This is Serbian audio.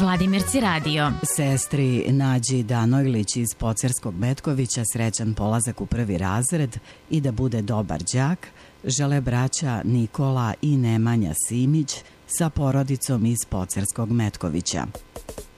Vladimirci radio. Sestri Nađi Danojlić iz Pocerskog Metkovića srećan polazak u 1. razred i da bude dobar đak žele braća Nikola i Nemanja Simić sa porodicom iz Pocerskog Metkovića.